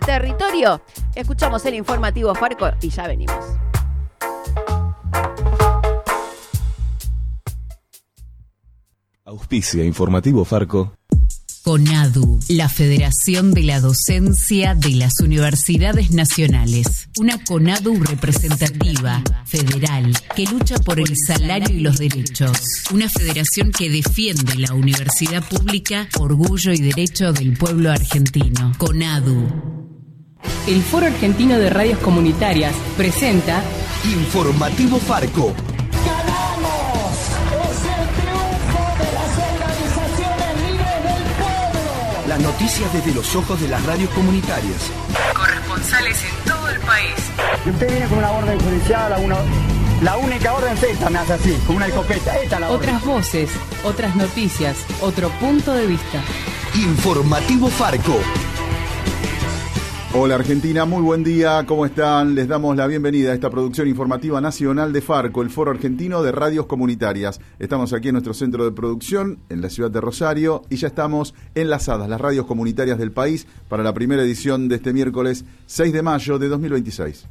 territorio. Escuchamos el informativo Farco y ya venimos. Auspicia Informativo Farco. CONADU, la Federación de la Docencia de las Universidades Nacionales. Una CONADU representativa, federal, que lucha por el salario y los derechos. Una federación que defiende la universidad pública, orgullo y derecho del pueblo argentino. CONADU. El Foro Argentino de Radios Comunitarias presenta Informativo Farco. Las noticias desde los ojos de las radios comunitarias. Corresponsales en todo el país. Y usted viene con una orden judicial, la única orden es esta, me hace así, con una escopeta. Esta es la orden. otras voces, otras noticias, otro punto de vista. Informativo Farco. Hola Argentina, muy buen día, ¿cómo están? Les damos la bienvenida a esta producción informativa nacional de Farco, el Foro Argentino de Radios Comunitarias. Estamos aquí en nuestro centro de producción, en la ciudad de Rosario, y ya estamos enlazadas las radios comunitarias del país para la primera edición de este miércoles 6 de mayo de 2026.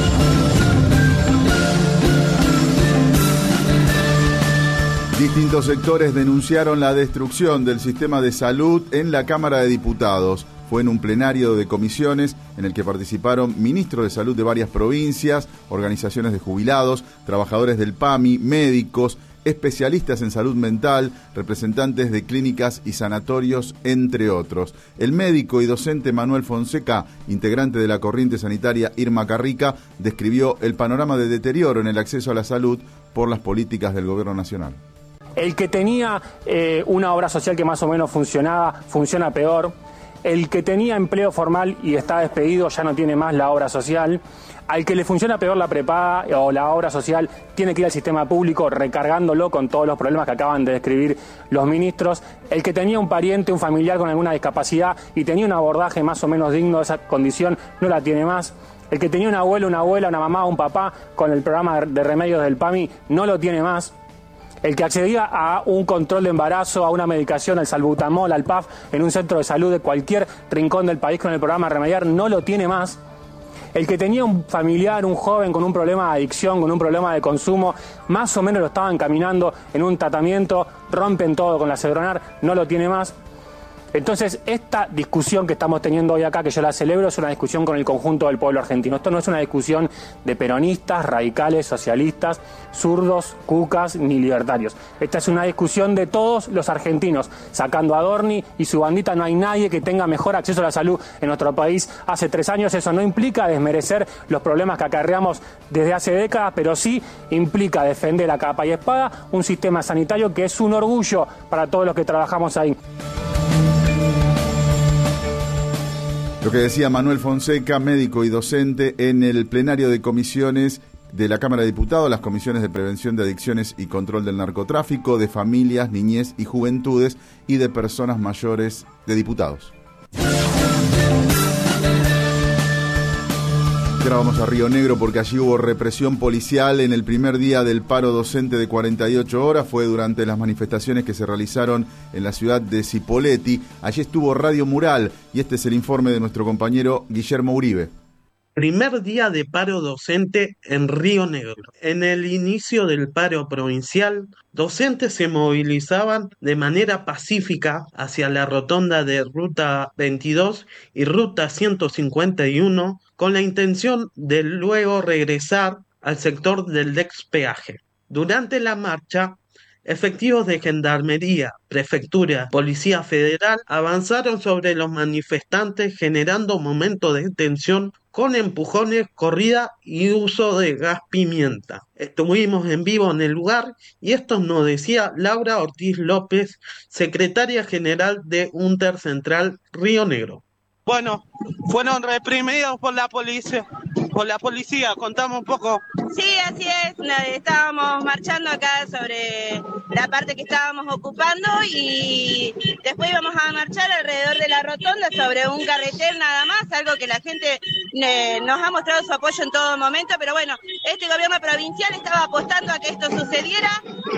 Distintos sectores denunciaron la destrucción del sistema de salud en la Cámara de Diputados. Fue en un plenario de comisiones en el que participaron ministros de salud de varias provincias, organizaciones de jubilados, trabajadores del PAMI, médicos, especialistas en salud mental, representantes de clínicas y sanatorios, entre otros. El médico y docente Manuel Fonseca, integrante de la corriente sanitaria Irma Carrica, describió el panorama de deterioro en el acceso a la salud por las políticas del gobierno nacional. El que tenía una obra social que más o menos funcionaba, funciona peor. El que tenía empleo formal y está despedido ya no tiene más la obra social. Al que le funciona peor la prepaga o la obra social tiene que ir al sistema público recargándolo con todos los problemas que acaban de describir los ministros. El que tenía un pariente, un familiar con alguna discapacidad y tenía un abordaje más o menos digno de esa condición no la tiene más. El que tenía un abuelo, una abuela, una mamá, un papá con el programa de remedios del PAMI no lo tiene más. El que accedía a un control de embarazo, a una medicación, al salbutamol, al PAF, en un centro de salud de cualquier rincón del país con el programa Remediar, no lo tiene más. El que tenía un familiar, un joven con un problema de adicción, con un problema de consumo, más o menos lo estaban caminando en un tratamiento, rompen todo con la Cedronar, no lo tiene más. Entonces, esta discusión que estamos teniendo hoy acá, que yo la celebro, es una discusión con el conjunto del pueblo argentino. Esto no es una discusión de peronistas, radicales, socialistas, zurdos, cucas, ni libertarios. Esta es una discusión de todos los argentinos. Sacando a Adorni y su bandita, no hay nadie que tenga mejor acceso a la salud en nuestro país hace 3 años. Eso no implica desmerecer los problemas que acarreamos desde hace décadas, pero sí implica defender a capa y espada un sistema sanitario que es un orgullo para todos los que trabajamos ahí. Lo que decía Manuel Fonseca, médico y docente, en el plenario de comisiones de la Cámara de Diputados, las comisiones de prevención de adicciones y control del narcotráfico, de familias, niñez y juventudes y de personas mayores de diputados. Ahora vamos a Río Negro porque allí hubo represión policial en el primer día del paro docente de 48 horas. Fue durante las manifestaciones que se realizaron en la ciudad de Cipolletti. Allí estuvo Radio Mural y este es el informe de nuestro compañero Guillermo Uribe. Primer día de paro docente en Río Negro. En el inicio del paro provincial, docentes se movilizaban de manera pacífica hacia la rotonda de Ruta 22 y Ruta 151 con la intención de luego regresar al sector del expeaje. Durante la marcha, efectivos de Gendarmería, Prefectura, Policía Federal avanzaron sobre los manifestantes generando momentos de tensión con empujones, corrida y uso de gas pimienta. Estuvimos en vivo en el lugar y esto nos decía Laura Ortiz López, secretaria general de Untercentral Río Negro. Bueno, fueron reprimidos por la policía. Contame un poco. Sí, así es. Estábamos marchando acá sobre la parte que estábamos ocupando y después íbamos a marchar alrededor de la rotonda sobre un carretel nada más, algo que la gente nos ha mostrado su apoyo en todo momento, pero bueno, este gobierno provincial estaba apostando a que esto sucediera.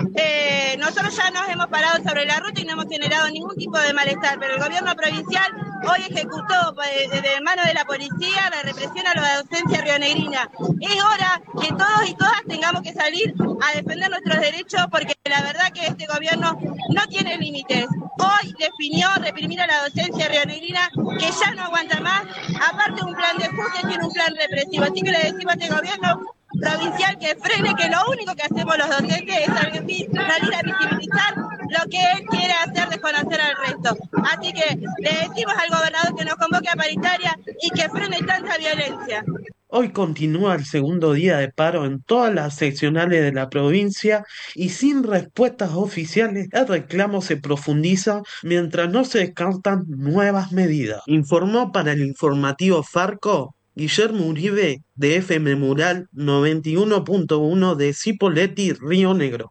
Nosotros ya nos hemos parado sobre la ruta y no hemos generado ningún tipo de malestar, pero el gobierno provincial hoy ejecutó de mano de la policía la represión a la docencia rionegrina. Es hora que todos y todas tengamos que salir a defender nuestros derechos, porque la verdad que este gobierno no tiene límites. Hoy definió reprimir a la docencia rionegrina, que ya no aguanta más, aparte de un plan de ajuste, tiene un plan represivo. Así que le decimos a este gobierno provincial que frene, que lo único que hacemos los docentes es salir a visibilizar lo que él quiere hacer, desconocer al resto. Así que le decimos al gobernador que nos convoque a paritaria y que frene tanta violencia. Hoy continúa el segundo día de paro en todas las seccionales de la provincia y sin respuestas oficiales el reclamo se profundiza mientras no se descartan nuevas medidas. Informó para el informativo Farco Guillermo Uribe de FM Mural 91.1 de Cipolletti, Río Negro.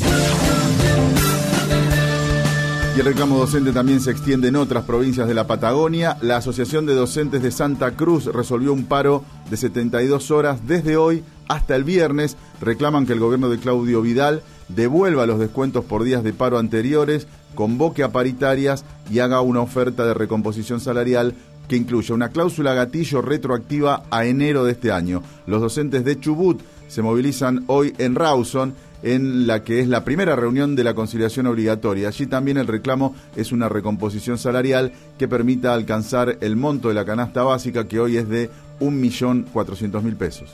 Y el reclamo docente también se extiende en otras provincias de la Patagonia. La Asociación de Docentes de Santa Cruz resolvió un paro de 72 horas desde hoy hasta el viernes. Reclaman que el gobierno de Claudio Vidal devuelva los descuentos por días de paro anteriores, convoque a paritarias y haga una oferta de recomposición salarial que incluya una cláusula gatillo retroactiva a enero de este año. Los docentes de Chubut se movilizan hoy en Rawson, en la que es la primera reunión de la conciliación obligatoria. Allí también el reclamo es una recomposición salarial que permita alcanzar el monto de la canasta básica, que hoy es de 1.400.000 pesos.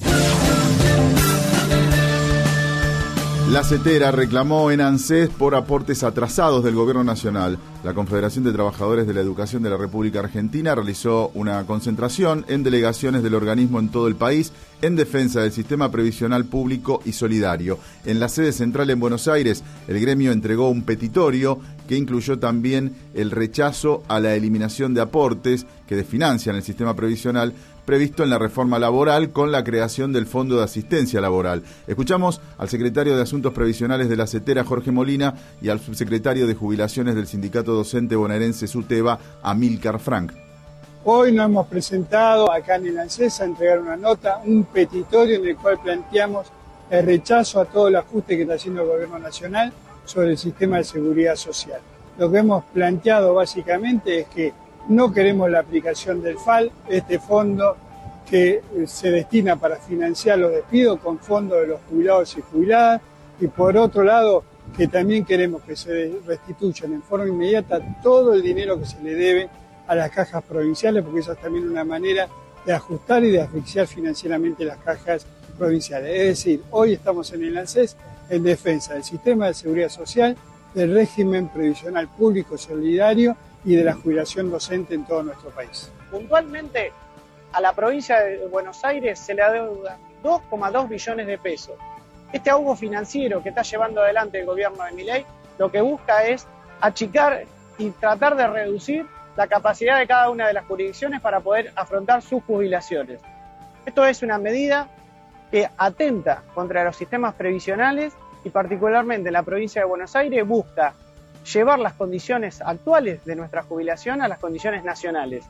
La CETERA reclamó en ANSES por aportes atrasados del Gobierno Nacional. La Confederación de Trabajadores de la Educación de la República Argentina realizó una concentración en delegaciones del organismo en todo el país en defensa del sistema previsional público y solidario. En la sede central en Buenos Aires, el gremio entregó un petitorio que incluyó también el rechazo a la eliminación de aportes que desfinancian el sistema previsional previsto en la reforma laboral con la creación del Fondo de Asistencia Laboral. Escuchamos al secretario de Asuntos Previsionales de la CETERA, Jorge Molina, y al subsecretario de Jubilaciones del Sindicato Docente Bonaerense SUTEBA, Amílcar Frank. Hoy nos hemos presentado acá en el ANSES a entregar una nota, un petitorio en el cual planteamos el rechazo a todo el ajuste que está haciendo el Gobierno Nacional sobre el sistema de seguridad social. Lo que hemos planteado básicamente es que no queremos la aplicación del FAL, este fondo que se destina para financiar los despidos con fondos de los jubilados y jubiladas, y por otro lado que también queremos que se restituyan en forma inmediata todo el dinero que se le debe a las cajas provinciales, porque eso es también una manera de ajustar y de asfixiar financieramente las cajas provinciales. Es decir, hoy estamos en el ANSES en defensa del sistema de seguridad social, del régimen previsional público solidario y de la jubilación docente en todo nuestro país. Puntualmente, a la provincia de Buenos Aires se le adeuda 2,2 billones de pesos. Este ahogo financiero que está llevando adelante el gobierno de Milei lo que busca es achicar y tratar de reducir la capacidad de cada una de las jurisdicciones para poder afrontar sus jubilaciones. Esto es una medida que atenta contra los sistemas previsionales y particularmente en la provincia de Buenos Aires busca llevar las condiciones actuales de nuestra jubilación a las condiciones nacionales.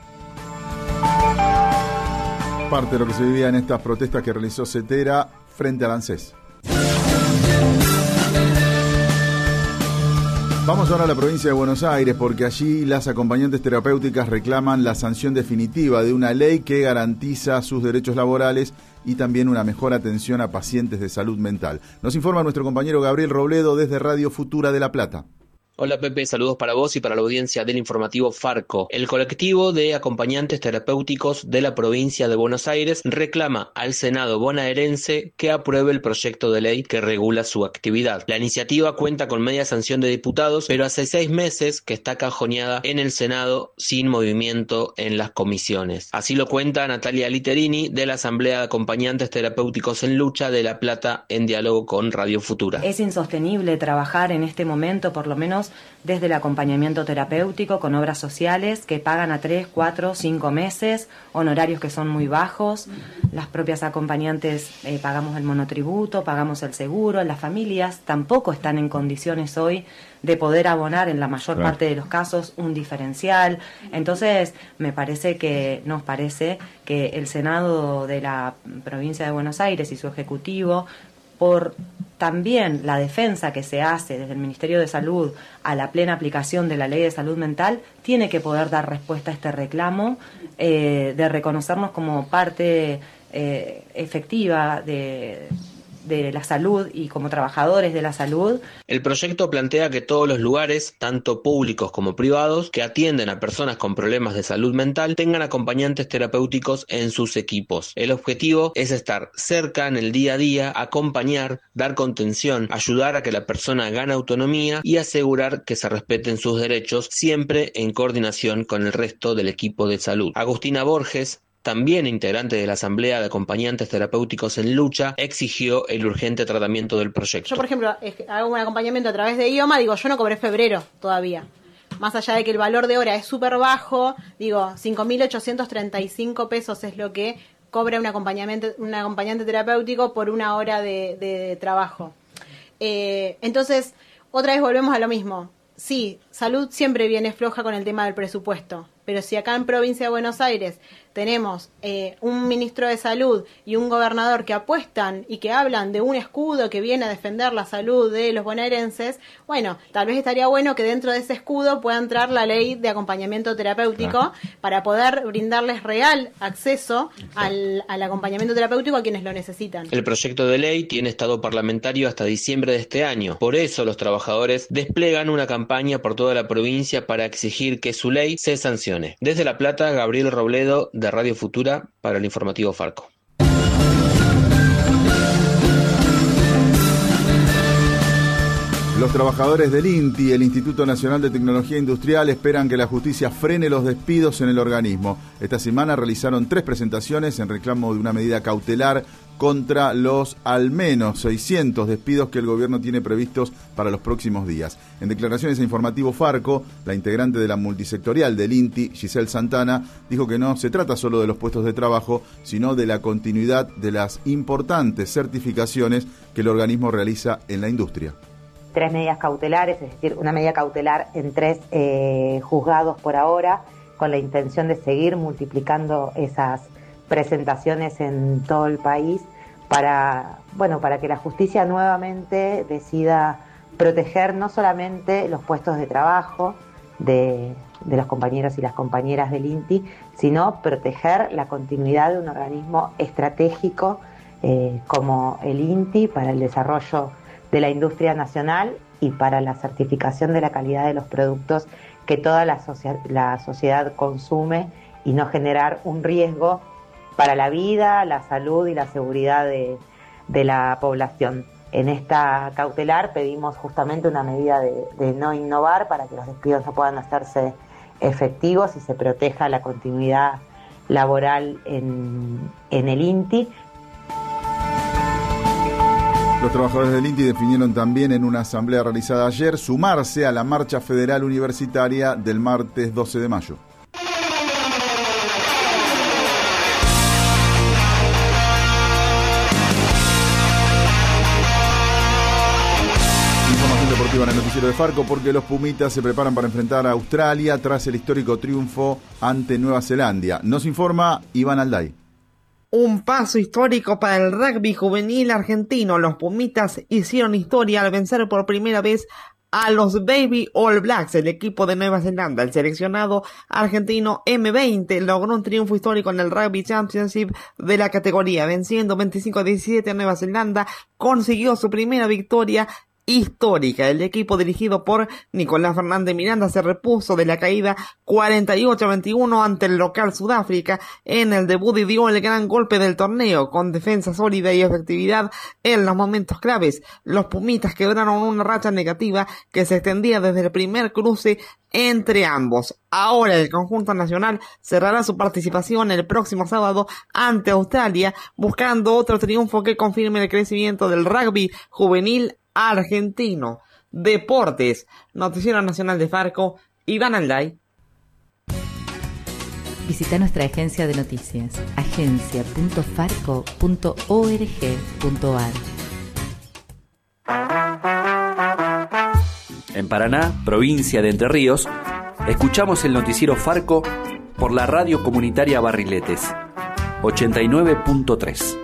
Parte de lo que se vivía en estas protestas que realizó CETERA frente al ANSES. Vamos ahora a la provincia de Buenos Aires, porque allí las acompañantes terapéuticas reclaman la sanción definitiva de una ley que garantiza sus derechos laborales y también una mejor atención a pacientes de salud mental. Nos informa nuestro compañero Gabriel Robledo desde Radio Futura de La Plata. Hola Pepe, saludos para vos y para la audiencia del informativo Farco. El colectivo de acompañantes terapéuticos de la provincia de Buenos Aires reclama al Senado bonaerense que apruebe el proyecto de ley que regula su actividad. La iniciativa cuenta con media sanción de diputados, pero hace 6 meses que está cajoneada en el Senado sin movimiento en las comisiones. Así lo cuenta Natalia Literini de la Asamblea de Acompañantes Terapéuticos en Lucha de La Plata en diálogo con Radio Futura. Es insostenible trabajar en este momento, por lo menos desde el acompañamiento terapéutico con obras sociales que pagan a 3, 4, 5 meses, honorarios que son muy bajos. Las propias acompañantes pagamos el monotributo, pagamos el seguro, las familias tampoco están en condiciones hoy de poder abonar en la mayor parte de los casos un diferencial. Entonces nos parece que el Senado de la provincia de Buenos Aires y su ejecutivo, por también la defensa que se hace desde el Ministerio de Salud a la plena aplicación de la Ley de Salud Mental tiene que poder dar respuesta a este reclamo de reconocernos como parte efectiva de la salud y como trabajadores de la salud. El proyecto plantea que todos los lugares, tanto públicos como privados, que atienden a personas con problemas de salud mental, tengan acompañantes terapéuticos en sus equipos. El objetivo es estar cerca en el día a día, acompañar, dar contención, ayudar a que la persona gane autonomía y asegurar que se respeten sus derechos, siempre en coordinación con el resto del equipo de salud. Agustina Borges, también integrante de la Asamblea de Acompañantes Terapéuticos en Lucha, exigió el urgente tratamiento del proyecto. Yo, por ejemplo, hago un acompañamiento a través de IOMA, digo, yo no cobré febrero todavía. Más allá de que el valor de hora es súper bajo, digo, 5.835 pesos es lo que cobra un acompañante terapéutico por una hora de trabajo. Entonces, otra vez volvemos a lo mismo. Sí, salud siempre viene floja con el tema del presupuesto, pero si acá en Provincia de Buenos Aires tenemos un ministro de salud y un gobernador que apuestan y que hablan de un escudo que viene a defender la salud de los bonaerenses, bueno, tal vez estaría bueno que dentro de ese escudo pueda entrar la ley de acompañamiento terapéutico para poder brindarles real acceso al acompañamiento terapéutico a quienes lo necesitan. El proyecto de ley tiene estado parlamentario hasta diciembre de este año. Por eso los trabajadores desplegan una campaña por toda la provincia para exigir que su ley se sancione. Desde La Plata, Gabriel Robledo, de Radio Futura, para el informativo Farco. Los trabajadores del INTI, el Instituto Nacional de Tecnología Industrial, esperan que la justicia frene los despidos en el organismo. Esta semana realizaron 3 presentaciones en reclamo de una medida cautelar contra los al menos 600 despidos que el gobierno tiene previstos para los próximos días. En declaraciones a Informativo Farco, la integrante de la multisectorial del INTI, Giselle Santana, dijo que no se trata solo de los puestos de trabajo, sino de la continuidad de las importantes certificaciones que el organismo realiza en la industria. 3 medidas cautelares, es decir, una medida cautelar en 3 juzgados por ahora, con la intención de seguir multiplicando esas presentaciones en todo el país para que la justicia nuevamente decida proteger no solamente los puestos de trabajo de los compañeros y las compañeras del INTI, sino proteger la continuidad de un organismo estratégico como el INTI para el desarrollo de la industria nacional y para la certificación de la calidad de los productos que toda la sociedad consume y no generar un riesgo para la vida, la salud y la seguridad de la población. En esta cautelar pedimos justamente una medida de no innovar para que los despidos no puedan hacerse efectivos y se proteja la continuidad laboral en el INTI. Los trabajadores del INTI definieron también en una asamblea realizada ayer sumarse a la marcha federal universitaria del martes 12 de mayo. Información deportiva en el noticiero de Farco, porque los Pumitas se preparan para enfrentar a Australia tras el histórico triunfo ante Nueva Zelanda. Nos informa Iván Alday. Un paso histórico para el rugby juvenil argentino. Los Pumitas hicieron historia al vencer por primera vez a los Baby All Blacks, el equipo de Nueva Zelanda. El seleccionado argentino M20 logró un triunfo histórico en el Rugby Championship de la categoría, venciendo 25-17 a Nueva Zelanda. Consiguió su primera victoria histórica. El equipo dirigido por Nicolás Fernández Miranda se repuso de la caída 48-21 ante el local Sudáfrica en el debut y dio el gran golpe del torneo con defensa sólida y efectividad en los momentos claves. Los Pumitas quebraron una racha negativa que se extendía desde el primer cruce entre ambos. Ahora el conjunto nacional cerrará su participación el próximo sábado ante Australia, buscando otro triunfo que confirme el crecimiento del rugby juvenil argentino. Deportes, Noticiero Nacional de Farco, Iván Alday. Visita nuestra agencia de noticias, agencia.farco.org.ar. En Paraná, provincia de Entre Ríos, escuchamos el noticiero Farco por la radio comunitaria Barriletes 89.3.